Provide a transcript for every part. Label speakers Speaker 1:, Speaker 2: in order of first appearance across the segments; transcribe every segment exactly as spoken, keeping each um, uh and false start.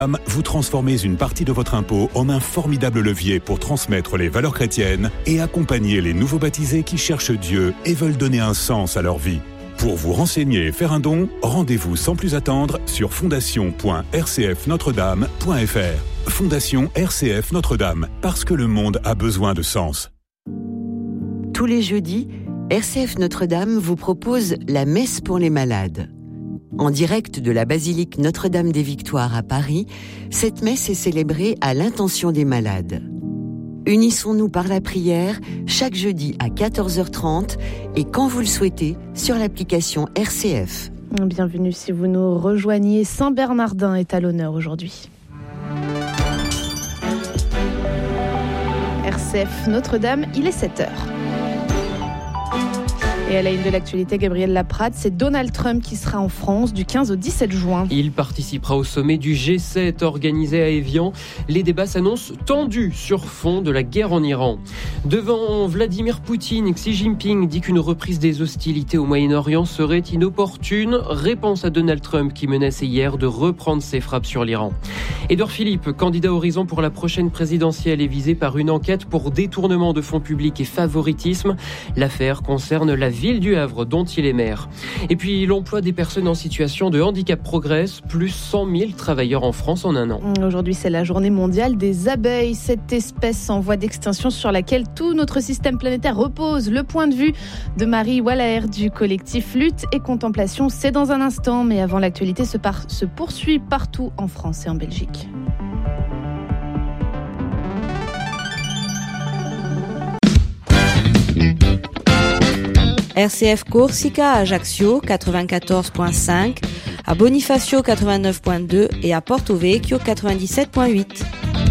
Speaker 1: Vous transformez une partie de votre impôt en un formidable levier pour transmettre les valeurs chrétiennes et accompagner les nouveaux baptisés qui cherchent Dieu et veulent donner un sens à leur vie. Pour vous renseigner et faire un don, rendez-vous sans plus attendre sur fondation point r c f notre dame point f r. Fondation R C F Notre-Dame, parce que le monde a besoin de sens.
Speaker 2: Tous les jeudis, R C F Notre-Dame vous propose la messe pour les malades. En direct de la basilique Notre-Dame des Victoires à Paris, cette messe est célébrée à l'intention des malades. Unissons-nous par la prière chaque jeudi à quatorze heures trente et quand vous le souhaitez sur l'application R C F.
Speaker 3: Bienvenue si vous nous rejoignez. Saint-Bernardin est à l'honneur aujourd'hui. R C F Notre-Dame, il est sept heures. Et à la une de l'actualité, Gabriel Laprade, c'est Donald Trump qui sera en France du quinze au dix-sept juin.
Speaker 4: Il participera au sommet du G sept organisé à Évian. Les débats s'annoncent tendus sur fond de la guerre en Iran. Devant Vladimir Poutine, Xi Jinping dit qu'une reprise des hostilités au Moyen-Orient serait inopportune. Réponse à Donald Trump qui menaçait hier de reprendre ses frappes sur l'Iran. Édouard Philippe, candidat Horizon pour la prochaine présidentielle, est visé par une enquête pour détournement de fonds publics et favoritisme. L'affaire concerne la ville du Havre dont il est maire. Et puis l'emploi des personnes en situation de handicap progresse, plus cent mille travailleurs en France en un an.
Speaker 3: Aujourd'hui, c'est la journée mondiale des abeilles, cette espèce en voie d'extinction sur laquelle tout notre système planétaire repose. Le point de vue de Marie Wallaer du collectif Lutte et Contemplation, c'est dans un instant, mais avant, l'actualité se, par- se poursuit partout en France et en Belgique.
Speaker 5: R C F Corsica à Ajaccio quatre-vingt-quatorze virgule cinq, à Bonifacio quatre-vingt-neuf virgule deux et à Porto Vecchio quatre-vingt-dix-sept virgule huit.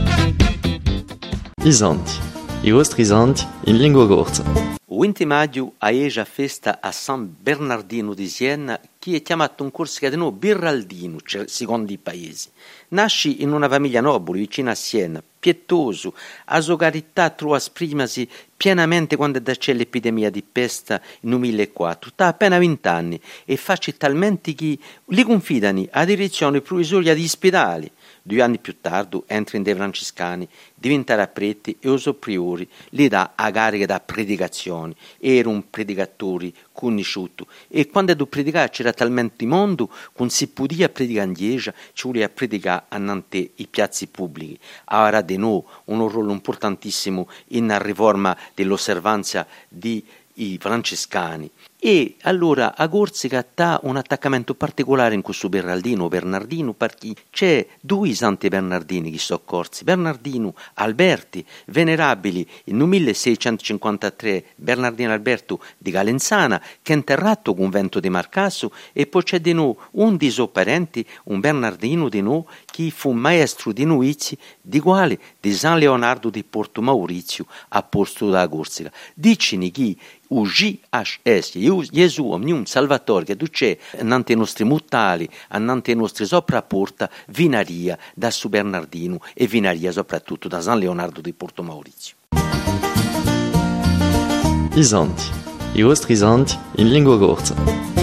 Speaker 6: Isanti, i vostri isanti in lingua corsa.
Speaker 7: Il venti maggio è la festa a San Bernardino di Siena, che è chiamato in Corsica di noi Birraldino, cioè secondo i paesi. Nasce in una famiglia nobile vicino a Siena, pietoso, a sua carità trova esprimasi pienamente quando c'è l'epidemia di peste nel millequattro. Ha appena vent'anni e facci talmente che li confidano a direzione provvisoria di ospedali. Due anni più tardi entra in dei francescani, diventerà prete e uso priori, gli dà a carica da predicazioni. Era un predicatore conosciuto e quando tu predicare c'era talmente mondo che non si poteva predicare in chiesa, ci voleva predicare annante i piazzi pubblici. Ora di noi un ruolo importantissimo in riforma dell'osservanza di i francescani. E allora a Corsica ha un attaccamento particolare in questo Bernardino Bernardino perché c'è due santi Bernardini che sono corsi, Bernardino Alberti, venerabili nel milleseicentocinquantatré Bernardino Alberto di Calenzana che è enterrato al convento di Marcasso e poi c'è di noi un dei suoi parenti, un Bernardino di noi che fu maestro di novizi di quale di San Leonardo di Porto Maurizio apostolo da Corsica. Dicini che o G H S, Gesù, ognuno Salvatore, che tu c'è annante i nostri muttali, annante i nostri sopraporta, vinaria da su Bernardino e vinaria soprattutto da San Leonardo di Porto Maurizio.
Speaker 6: Isanti, i vostri isanti in lingua corsa.